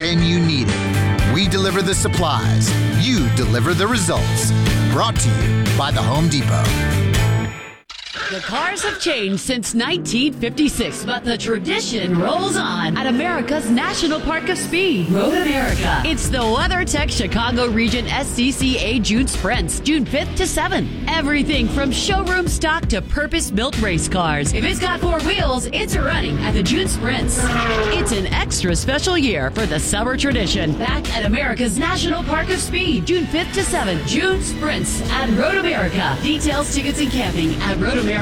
when you need it. We deliver the supplies. You deliver the results. Brought to you by the Home Depot. The cars have changed since 1956, but the tradition rolls on at America's National Park of Speed, Road America. It's the WeatherTech Chicago Region SCCA June Sprints, June 5th to 7th. Everything from showroom stock to purpose-built race cars. If it's got four wheels, it's running at the June Sprints. It's an extra special year for the summer tradition. Back at America's National Park of Speed, June 5th to 7th. June Sprints at Road America. Details, tickets, and camping at roadamerica.com.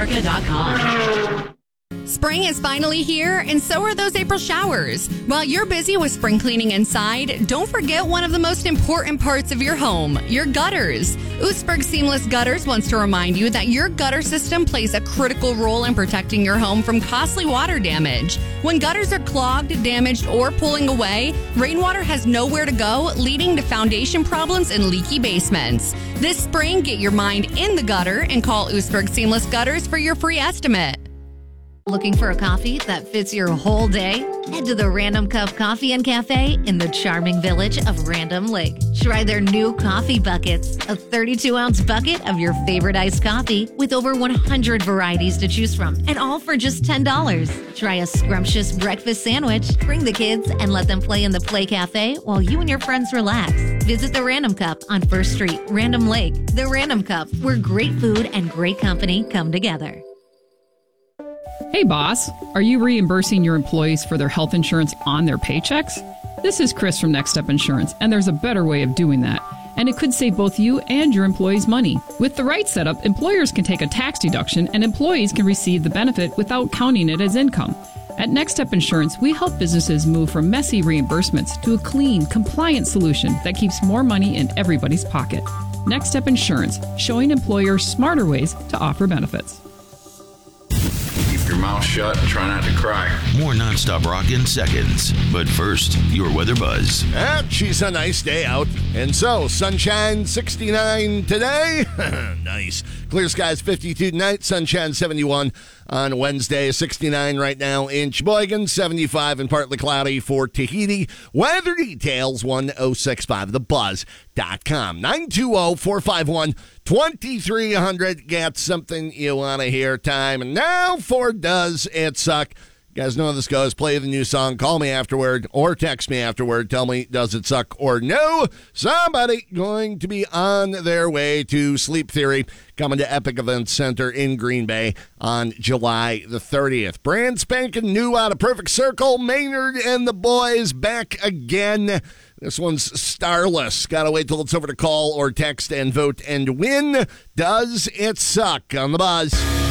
Spring is finally here, and so are those April showers. While you're busy with spring cleaning inside, don't forget one of the most important parts of your home, your gutters. Oostburg Seamless Gutters wants to remind you that your gutter system plays a critical role in protecting your home from costly water damage. When gutters are clogged, damaged, or pulling away, rainwater has nowhere to go, leading to foundation problems and leaky basements. This spring, get your mind in the gutter and call Oostburg Seamless Gutters for your free estimate. Looking for a coffee that fits your whole day? Head to the Random Cup Coffee and Cafe in the charming village of Random Lake. Try their new coffee buckets, a 32-ounce bucket of your favorite iced coffee with over 100 varieties to choose from, and all for just $10. Try a scrumptious breakfast sandwich, bring the kids, and let them play in the Play Cafe while you and your friends relax. Visit the Random Cup on 1st Street, Random Lake. The Random Cup, where great food and great company come together. Hey boss, are you reimbursing your employees for their health insurance on their paychecks? This is Chris from Next Step Insurance, and there's a better way of doing that. And it could save both you and your employees money. With the right setup, employers can take a tax deduction and employees can receive the benefit without counting it as income. At Next Step Insurance, we help businesses move from messy reimbursements to a clean, compliant solution that keeps more money in everybody's pocket. Next Step Insurance, showing employers smarter ways to offer benefits. Keep your mouth shut and try not to cry. More nonstop rock in seconds. But first, your weather buzz. She's a nice day out. And so, sunshine 69 today. Nice. Clear skies 52 tonight. Sunshine 71 on Wednesday. 69 right now in Sheboygan. 75 and partly cloudy for Tahiti. Weather details 1065 thebuzz.com. 920-451-2300. Got something you want to hear time. And now for Does It Suck? You guys know how this goes. Play the new song. Call me afterward or text me afterward. Tell me, does it suck or no? Somebody going to be on their way to Sleep Theory, coming to Epic Events Center in Green Bay on July the 30th. Brand spanking new out of Perfect Circle. Maynard and the boys back again. This one's starless. Gotta wait till it's over to call or text and vote and win. Does it suck on the buzz?